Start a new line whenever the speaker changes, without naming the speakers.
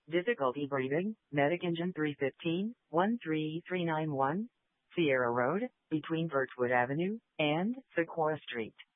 Difficulty breathing, Medic Engine 315, 13391, Sierra Road, between Birchwood Avenue and Sequoia Street.